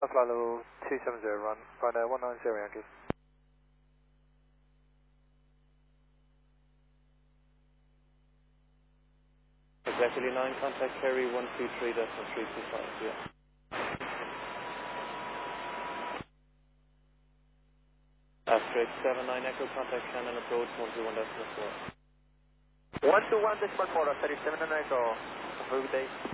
Flight level 270, run 190 Yankee. Exactly 9, contact carry 123.325, yeah. Asterisk 79 Echo, contact Shannon approach 121.4. 121.4, 37 Echo. Have a good day.